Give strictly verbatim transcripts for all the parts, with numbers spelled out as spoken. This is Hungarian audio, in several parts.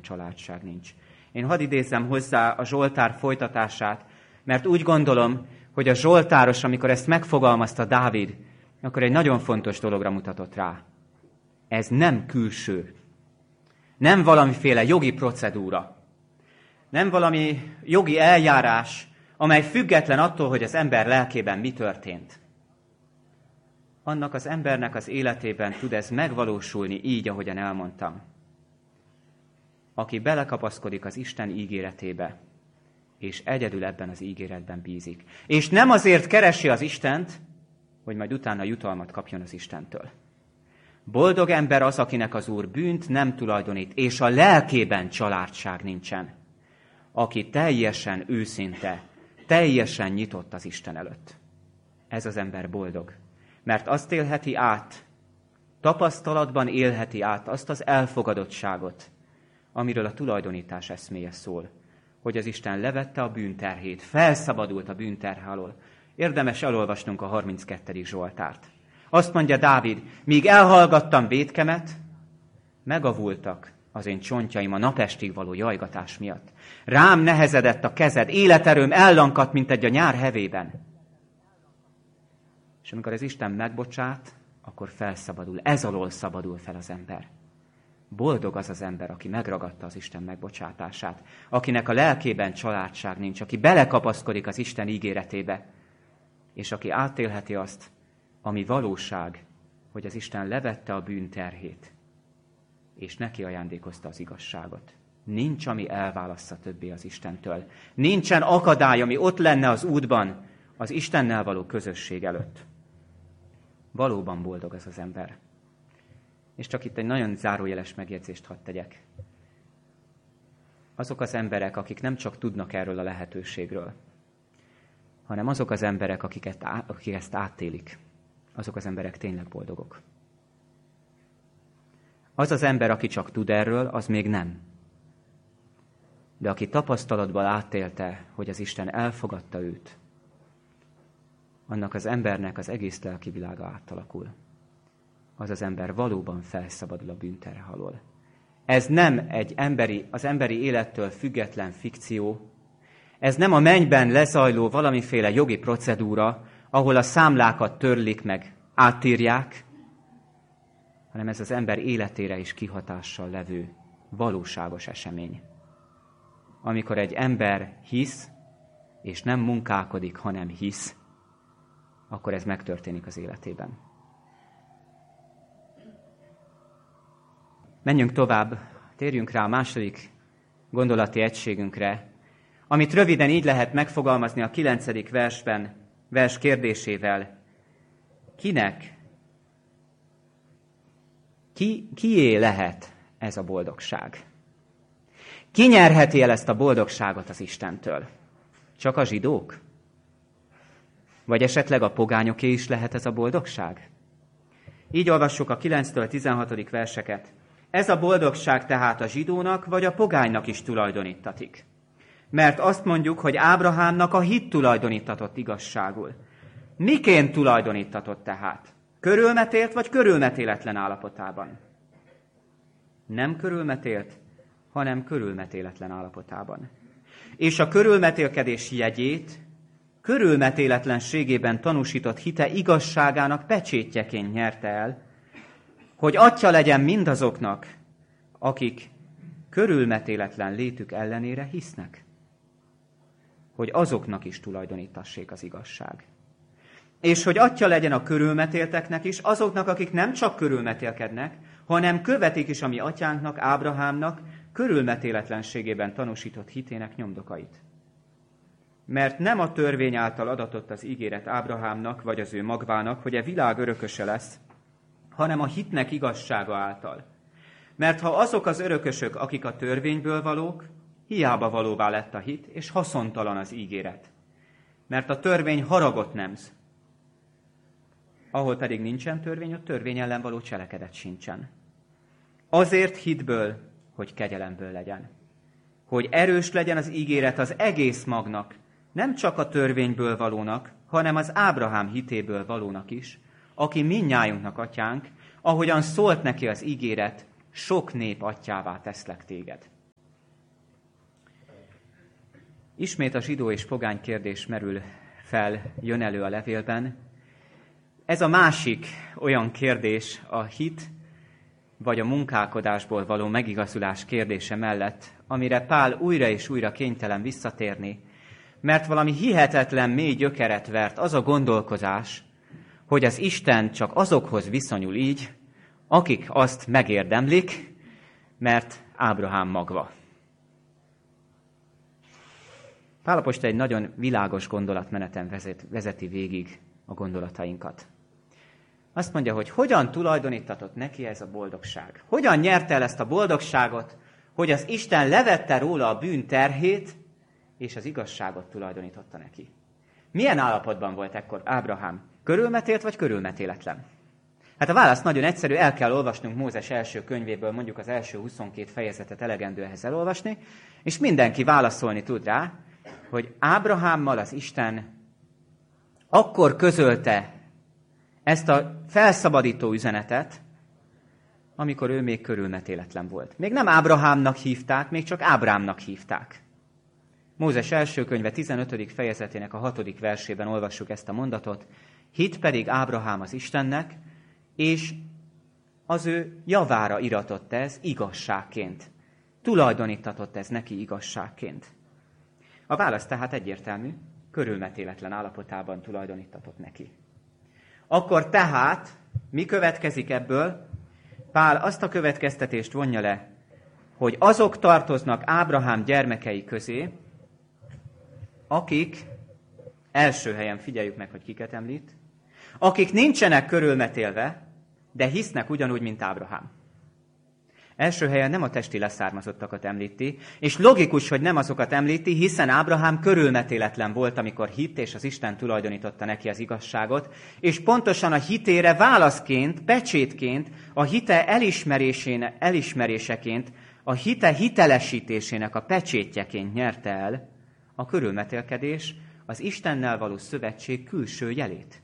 családság nincs. Én hadd idézzem hozzá a Zsoltár folytatását, mert úgy gondolom, hogy a Zsoltáros, amikor ezt megfogalmazta Dávid, akkor egy nagyon fontos dologra mutatott rá. Ez nem külső, nem valamiféle jogi procedúra, nem valami jogi eljárás, amely független attól, hogy az ember lelkében mi történt. Annak az embernek az életében tud ez megvalósulni így, ahogyan elmondtam. Aki belekapaszkodik az Isten ígéretébe, és egyedül ebben az ígéretben bízik. És nem azért keresi az Istent, hogy majd utána jutalmat kapjon az Istentől. Boldog ember az, akinek az Úr bűnt nem tulajdonít, és a lelkében családság nincsen. Aki teljesen őszinte, teljesen nyitott az Isten előtt. Ez az ember boldog. Mert azt élheti át, tapasztalatban élheti át azt az elfogadottságot, amiről a tulajdonítás eszméje szól, hogy az Isten levette a bűnterhét, felszabadult a bűnterhe alól. Érdemes elolvasnunk a harminckettedik Zsoltárt. Azt mondja Dávid, míg elhallgattam vétkemet, megavultak az én csontjaim a napestig való jajgatás miatt. Rám nehezedett a kezed, életerőm ellankadt, mint egy a nyár hevében. És amikor az Isten megbocsát, akkor felszabadul. Ez alól szabadul fel az ember. Boldog az az ember, aki megragadta az Isten megbocsátását, akinek a lelkében családság nincs, aki belekapaszkodik az Isten ígéretébe, és aki átélheti azt, ami valóság, hogy az Isten levette a bűnterhét, és neki ajándékozta az igazságot. Nincs, ami elválassza többé az Istentől. Nincsen akadály, ami ott lenne az útban az Istennel való közösség előtt. Valóban boldog az az ember. És csak itt egy nagyon zárójeles megjegyzést hadd tegyek. Azok az emberek, akik nem csak tudnak erről a lehetőségről, hanem azok az emberek, akiket, akik ezt átélik, azok az emberek tényleg boldogok. Az az ember, aki csak tud erről, az még nem. De aki tapasztalatban átélte, hogy az Isten elfogadta őt, annak az embernek az egész lelki világa átalakul. Az az ember valóban felszabadul a bűnterhe alól. Ez nem egy emberi, az emberi élettől független fikció, ez nem a mennyben lezajló valamiféle jogi procedúra, ahol a számlákat törlik meg, átírják, hanem ez az ember életére is kihatással levő valóságos esemény. Amikor egy ember hisz, és nem munkálkodik, hanem hisz, akkor ez megtörténik az életében. Menjünk tovább, térjünk rá a második gondolati egységünkre, amit röviden így lehet megfogalmazni a kilencedik versben, vers kérdésével. Kinek? Ki, kié lehet ez a boldogság? Ki nyerheti el ezt a boldogságot az Istentől? Csak a zsidók? Vagy esetleg a pogányoké is lehet ez a boldogság? Így olvassuk a kilenctől tizenhatodik verseket. Ez a boldogság tehát a zsidónak vagy a pogánynak is tulajdonítatik. Mert azt mondjuk, hogy Ábrahámnak a hit tulajdonítatott igazságul. Miként tulajdonítatott tehát? Körülmetélt vagy körülmetéletlen állapotában? Nem körülmetélt, hanem körülmetéletlen állapotában. És a körülmetélkedés jegyét körülmetéletlenségében tanúsított hite igazságának pecsétjeként nyerte el, hogy atya legyen mindazoknak, akik körülmetéletlen létük ellenére hisznek. Hogy azoknak is tulajdonítassék az igazság. És hogy atya legyen a körülmetélteknek is, azoknak, akik nem csak körülmetélkednek, hanem követik is a mi atyánknak, Ábrahámnak körülmetéletlenségében tanúsított hitének nyomdokait. Mert nem a törvény által adatott az ígéret Ábrahámnak, vagy az ő magvának, hogy a világ örököse lesz, hanem a hitnek igazsága által. Mert ha azok az örökösök, akik a törvényből valók, hiába valóvá lett a hit, és haszontalan az ígéret. Mert a törvény haragot nemz. Ahol pedig nincsen törvény, ott törvény ellen való cselekedet sincsen. Azért hitből, hogy kegyelemből legyen. Hogy erős legyen az ígéret az egész magnak, nem csak a törvényből valónak, hanem az Ábrahám hitéből valónak is, aki mindnyájunknak atyánk, ahogyan szólt neki az ígéret, sok nép atyává teszlek téged. Ismét a zsidó és pogány kérdés merül fel, jön elő a levélben. Ez a másik olyan kérdés a hit, vagy a munkálkodásból való megigazulás kérdése mellett, amire Pál újra és újra kénytelen visszatérni, mert valami hihetetlen mély gyökeret vert az a gondolkozás, hogy az Isten csak azokhoz viszonyul így, akik azt megérdemlik, mert Ábrahám magva. Pál apostol egy nagyon világos gondolatmeneten vezet, vezeti végig a gondolatainkat. Azt mondja, hogy hogyan tulajdonítatott neki ez a boldogság. Hogyan nyerte el ezt a boldogságot, hogy az Isten levette róla a bűn terhét, és az igazságot tulajdonította neki. Milyen állapotban volt ekkor Ábrahám? Körülmetélt vagy körülmetéletlen? Hát a válasz nagyon egyszerű, el kell olvasnunk Mózes első könyvéből, mondjuk az első huszonkét fejezetet elegendő ehhez elolvasni, és mindenki válaszolni tud rá, hogy Ábrahámmal az Isten akkor közölte ezt a felszabadító üzenetet, amikor ő még körülmetéletlen volt. Még nem Ábrahámnak hívták, még csak Ábrámnak hívták. Mózes első könyve tizenötödik fejezetének a hatodik versében olvassuk ezt a mondatot. Hit pedig Ábrahám az Istennek, és az ő javára iratott ez igazságként. Tulajdonítatott ez neki igazságként. A válasz tehát egyértelmű, körülmetéletlen állapotában tulajdonítatott neki. Akkor tehát mi következik ebből? Pál azt a következtetést vonja le, hogy azok tartoznak Ábrahám gyermekei közé, akik, első helyen figyeljük meg, hogy kiket említ, akik nincsenek körülmetélve, de hisznek ugyanúgy, mint Ábrahám. Első helyen nem a testi leszármazottakat említi, és logikus, hogy nem azokat említi, hiszen Ábrahám körülmetéletlen volt, amikor hitt, és az Isten tulajdonította neki az igazságot, és pontosan a hitére válaszként, pecsétként, a hite elismerésének, elismeréseként, a hite hitelesítésének a pecsétjeként nyerte el a körülmetélkedés az Istennel való szövetség külső jelét.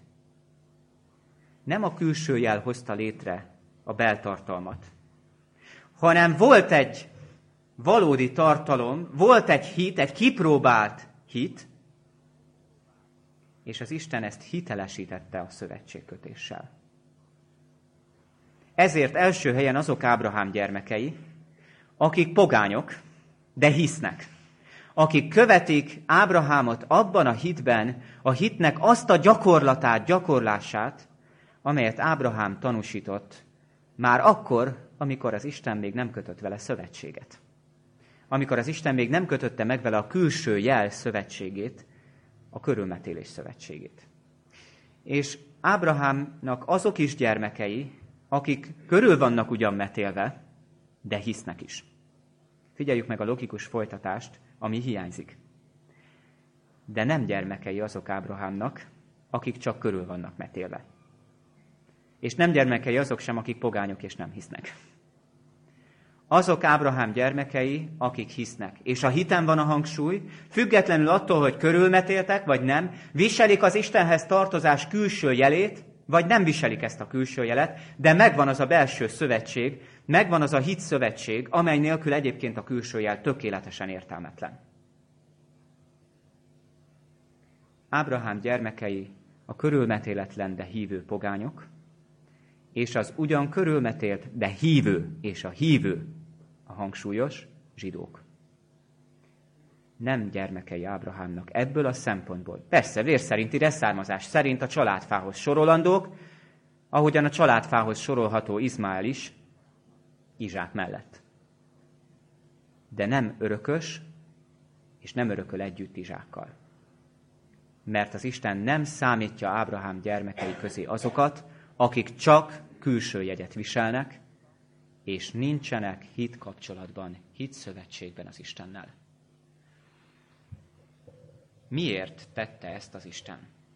Nem a külső jel hozta létre a beltartalmat, hanem volt egy valódi tartalom, volt egy hit, egy kipróbált hit, és az Isten ezt hitelesítette a szövetségkötéssel. Ezért első helyen azok Ábrahám gyermekei, akik pogányok, de hisznek. Akik követik Ábrahámot abban a hitben, a hitnek azt a gyakorlatát, gyakorlását, amelyet Ábrahám tanúsított már akkor, amikor az Isten még nem kötött vele szövetséget. Amikor az Isten még nem kötötte meg vele a külső jel szövetségét, a körülmetélés szövetségét. És Ábrahámnak azok is gyermekei, akik körül vannak ugyan metélve, de hisznek is. Figyeljük meg a logikus folytatást, ami hiányzik. De nem gyermekei azok Ábrahámnak, akik csak körül vannak metélve. És nem gyermekei azok sem, akik pogányok és nem hisznek. Azok Ábrahám gyermekei, akik hisznek. És a hiten van a hangsúly, függetlenül attól, hogy körülmetéltek, vagy nem, viselik az Istenhez tartozás külső jelét, vagy nem viselik ezt a külső jelet, de megvan az a belső szövetség, megvan az a hit szövetség, amely nélkül egyébként a külső jel tökéletesen értelmetlen. Ábrahám gyermekei a körülmetéletlen, de hívő pogányok, és az ugyan körülmetélt, de hívő, és a hívő, a hangsúlyos, zsidók. Nem gyermekei Ábrahámnak ebből a szempontból. Persze, vér szerinti leszármazás szerint a családfához sorolandók, ahogyan a családfához sorolható Izmael is, Izsák mellett. De nem örökös, és nem örököl együtt Izsákkal. Mert az Isten nem számítja Ábrahám gyermekei közé azokat, akik csak külső jegyet viselnek, és nincsenek hit kapcsolatban, hit szövetségben az Istennel. Miért tette ezt az Isten?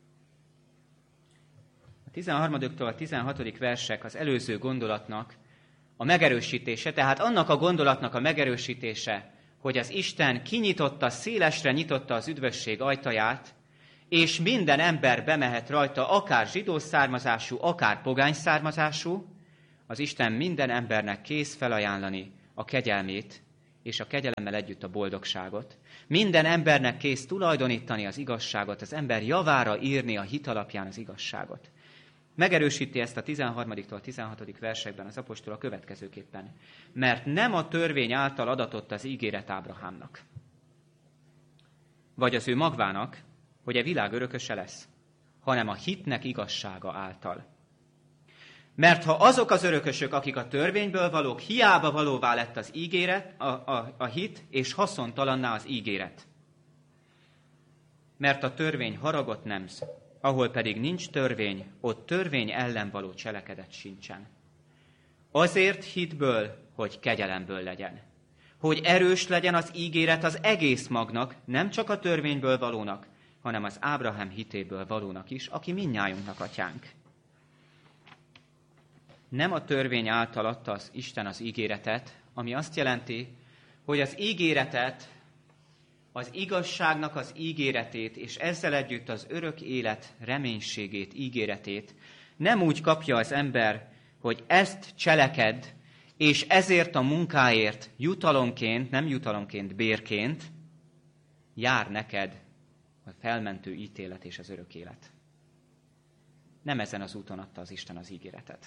A tizenharmadiktól a tizenhatodik versek az előző gondolatnak a megerősítése, tehát annak a gondolatnak a megerősítése, hogy az Isten kinyitotta, szélesre nyitotta az üdvösség ajtaját, és minden ember bemehet rajta, akár zsidó származású, akár pogány származású, az Isten minden embernek kész felajánlani a kegyelmét és a kegyelemmel együtt a boldogságot. Minden embernek kész tulajdonítani az igazságot, az ember javára írni a hit alapján az igazságot. Megerősíti ezt a tizenharmadiktól tizenhatodik versekben az apostol a következőképpen. Mert nem a törvény által adatott az ígéret Ábrahámnak, vagy az ő magvának, hogy a világ örököse lesz, hanem a hitnek igazsága által. Mert ha azok az örökösök, akik a törvényből valók, hiába valóvá lett az ígéret, a, a, a hit, és haszontalanná az ígéret. Mert a törvény haragot nemz, ahol pedig nincs törvény, ott törvény ellen való cselekedet sincsen. Azért hitből, hogy kegyelemből legyen. Hogy erős legyen az ígéret az egész magnak, nem csak a törvényből valónak, hanem az Ábrahám hitéből valónak is, aki mindnyájunknak atyánk. Nem a törvény által adta az Isten az ígéretet, ami azt jelenti, hogy az ígéretet, az igazságnak az ígéretét, és ezzel együtt az örök élet reménységét, ígéretét nem úgy kapja az ember, hogy ezt cselekedd, és ezért a munkáért jutalomként, nem jutalomként, bérként jár neked a felmentő ítélet és az örök élet. Nem ezen az úton adta az Isten az ígéretet.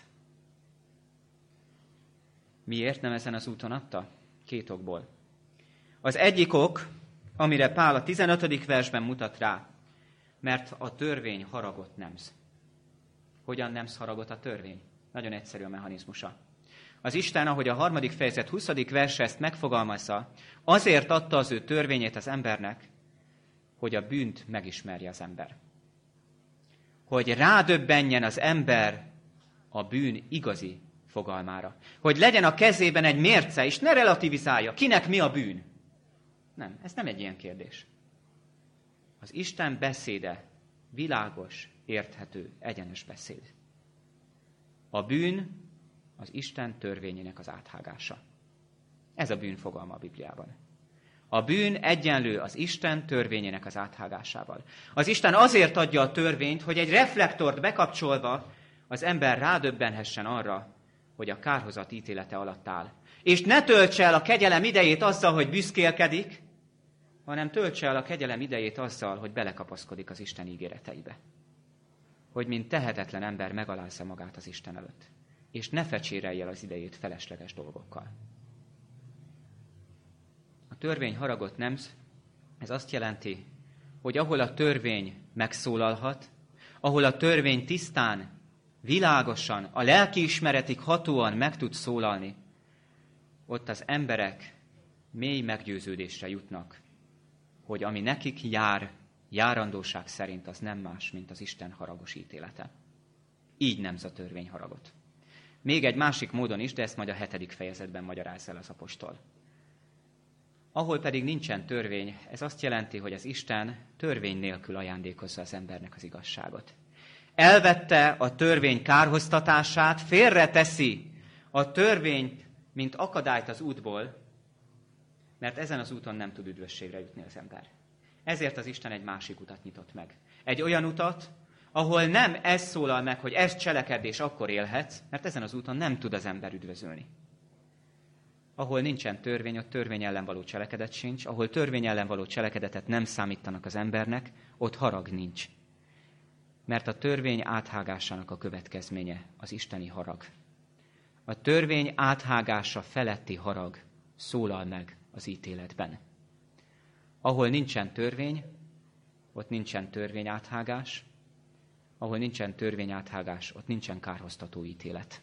Miért nem ezen az úton adta? Két okból. Az egyik ok, amire Pál a tizenötödik versben mutat rá, mert a törvény haragot nemz. Hogyan nemz haragot a törvény? Nagyon egyszerű a mechanizmusa. Az Isten, ahogy a harmadik fejezet huszadik verse ezt megfogalmazza, azért adta az ő törvényét az embernek, hogy a bűnt megismerje az ember. Hogy rádöbbenjen az ember a bűn igazi fogalmára. Hogy legyen a kezében egy mérce, és ne relativizálja, kinek mi a bűn. Nem, ez nem egy ilyen kérdés. Az Isten beszéde világos, érthető, egyenes beszéd. A bűn az Isten törvényének az áthágása. Ez a bűn fogalma a Bibliában. A bűn egyenlő az Isten törvényének az áthágásával. Az Isten azért adja a törvényt, hogy egy reflektort bekapcsolva az ember rádöbbenhessen arra, hogy a kárhozat ítélete alatt áll. És ne töltse el a kegyelem idejét azzal, hogy büszkélkedik, hanem töltse el a kegyelem idejét azzal, hogy belekapaszkodik az Isten ígéreteibe. Hogy mint tehetetlen ember megalázza magát az Isten előtt. És ne fecsérelje el az idejét felesleges dolgokkal. A törvény haragot nemz, ez azt jelenti, hogy ahol a törvény megszólalhat, ahol a törvény tisztán, világosan, a lelkiismeretig hatóan meg tud szólalni, ott az emberek mély meggyőződésre jutnak, hogy ami nekik jár, járandóság szerint az nem más, mint az Isten haragos ítélete. Így nemz a törvény haragot. Még egy másik módon is, de ezt majd a hetedik fejezetben magyarázza el az apostol. Ahol pedig nincsen törvény, ez azt jelenti, hogy az Isten törvény nélkül ajándékozza az embernek az igazságot. Elvette a törvény kárhoztatását, félreteszi a törvényt, mint akadályt az útból, mert ezen az úton nem tud üdvösségre jutni az ember. Ezért az Isten egy másik utat nyitott meg. Egy olyan utat, ahol nem ez szólal meg, hogy ezt cselekedd és akkor élhetsz, mert ezen az úton nem tud az ember üdvözölni. Ahol nincsen törvény, ott törvény ellen való cselekedet sincs, ahol törvény ellen való cselekedetet nem számítanak az embernek, ott harag nincs. Mert a törvény áthágásának a következménye az isteni harag. A törvény áthágása feletti harag szólal meg az ítéletben. Ahol nincsen törvény, ott nincsen törvény áthágás, ahol nincsen törvény áthágás, ott nincsen kárhoztató ítélet.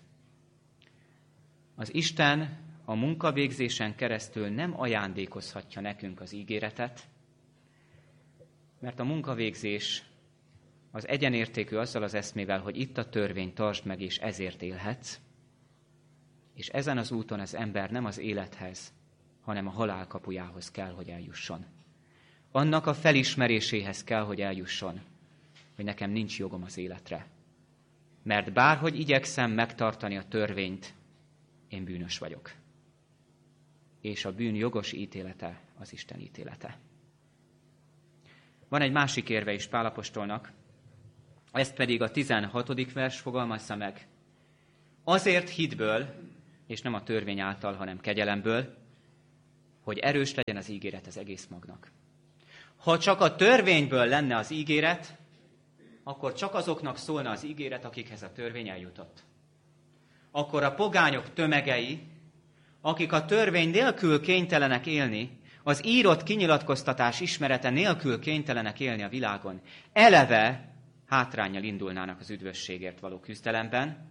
Az Isten a munkavégzésen keresztül nem ajándékozhatja nekünk az ígéretet, mert a munkavégzés az egyenértékű azzal az eszmével, hogy itt a törvény, tartsd meg, és ezért élhetsz, és ezen az úton az ember nem az élethez, hanem a halál kapujához kell, hogy eljusson. Annak a felismeréséhez kell, hogy eljusson, hogy nekem nincs jogom az életre. Mert bárhogy igyekszem megtartani a törvényt, én bűnös vagyok. És a bűn jogos ítélete az Isten ítélete. Van egy másik érve is Pál apostolnak, ezt pedig a tizenhatodik vers fogalmazza meg. Azért hitből, és nem a törvény által, hanem kegyelemből, hogy erős legyen az ígéret az egész magnak. Ha csak a törvényből lenne az ígéret, akkor csak azoknak szólna az ígéret, akikhez a törvény eljutott. Akkor a pogányok tömegei, akik a törvény nélkül kénytelenek élni, az írott kinyilatkoztatás ismerete nélkül kénytelenek élni a világon, eleve hátránnyal indulnának az üdvösségért való küzdelemben,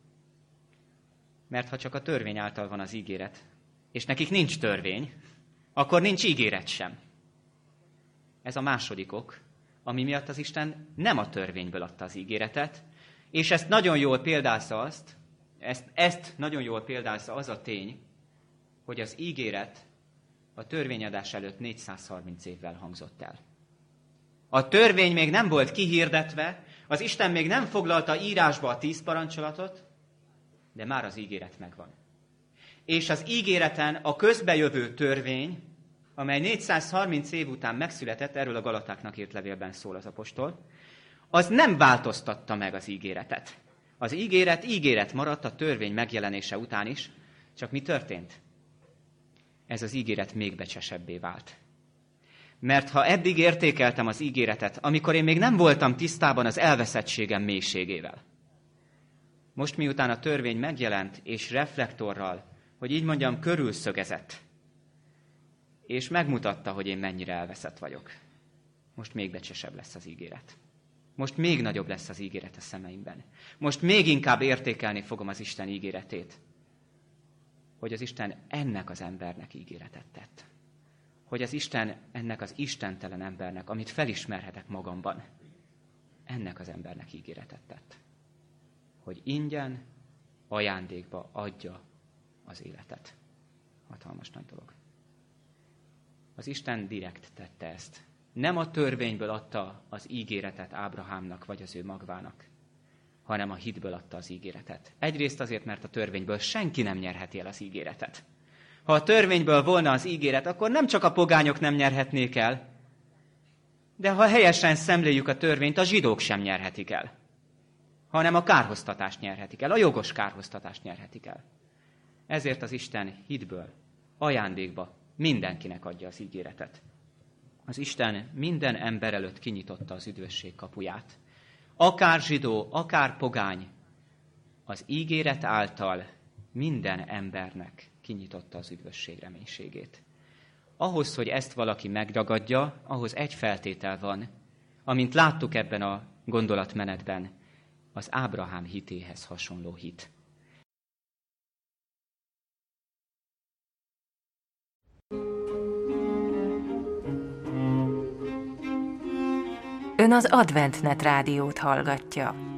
mert ha csak a törvény által van az ígéret, és nekik nincs törvény, akkor nincs ígéret sem. Ez a második ok, ami miatt az Isten nem a törvényből adta az ígéretet, és ezt nagyon jól példázza azt, ezt, ezt nagyon jól példázza az a tény, hogy az ígéret a törvényadás előtt négyszázharminc évvel hangzott el. A törvény még nem volt kihirdetve, az Isten még nem foglalta írásba a tíz parancsolatot, de már az ígéret megvan. És az ígéreten a közbejövő törvény, amely négyszázharminc év után megszületett, erről a Galatáknak írt levélben szól az apostol, az nem változtatta meg az ígéretet. Az ígéret ígéret maradt a törvény megjelenése után is, csak mi történt? Ez az ígéret még becsesebbé vált. Mert ha eddig értékeltem az ígéretet, amikor én még nem voltam tisztában az elveszettségem mélységével, most miután a törvény megjelent, és reflektorral, hogy így mondjam, körülszögezett, és megmutatta, hogy én mennyire elveszett vagyok, most még becsesebb lesz az ígéret. Most még nagyobb lesz az ígéret a szemeimben. Most még inkább értékelni fogom az Isten ígéretét, hogy az Isten ennek az embernek ígéretet tett. Hogy az Isten ennek az istentelen embernek, amit felismerhetek magamban, ennek az embernek ígéretet tett. Hogy ingyen, ajándékba adja az életet. Hatalmas nagy dolog. Az Isten direkt tette ezt. Nem a törvényből adta az ígéretet Ábrahámnak vagy az ő magvának, hanem a hitből adta az ígéretet. Egyrészt azért, mert a törvényből senki nem nyerheti el az ígéretet. Ha a törvényből volna az ígéret, akkor nem csak a pogányok nem nyerhetnék el, de ha helyesen szemléljük a törvényt, a zsidók sem nyerhetik el, hanem a kárhoztatást nyerhetik el, a jogos kárhoztatást nyerhetik el. Ezért az Isten hitből, ajándékba mindenkinek adja az ígéretet. Az Isten minden ember előtt kinyitotta az üdvösség kapuját. Akár zsidó, akár pogány, az ígéret által minden embernek kinyitotta az üdvösség reménységét. Ahhoz, hogy ezt valaki megragadja, ahhoz egy feltétel van, amint láttuk ebben a gondolatmenetben, az Ábrahám hitéhez hasonló hit. Ön az AdventNet rádiót hallgatja.